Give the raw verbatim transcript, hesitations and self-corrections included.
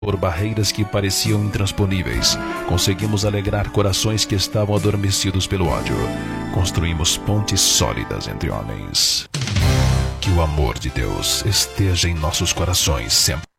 Por barreiras que pareciam intransponíveis, conseguimos alegrar corações que estavam adormecidos pelo ódio. Construímos pontes sólidas entre homens. Que o amor de Deus esteja em nossos corações sempre.